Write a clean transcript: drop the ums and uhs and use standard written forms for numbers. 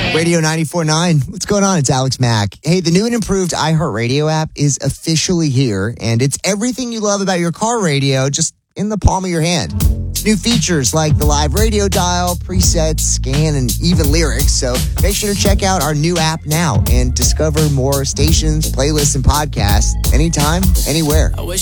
Radio 94.9. What's going on? It's Alex Mack. Hey, the new and improved iHeartRadio app is officially here, and it's everything you love about your car radio just in the palm of your hand. New features like the live radio dial, presets, scan, and even lyrics. So make sure to check out our new app now and discover more stations, playlists, and podcasts anytime, anywhere.